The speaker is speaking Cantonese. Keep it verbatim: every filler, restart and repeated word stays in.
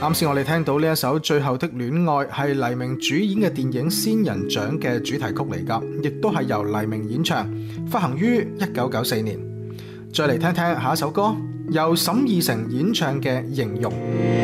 啱先我哋聽到呢一首《最後的戀愛》係黎明主演嘅電影《仙人掌》嘅主題曲嚟㗎，亦都係由黎明演唱，發行於一九九四年。再嚟聽聽下一首歌，由沈義成演唱嘅《形容》。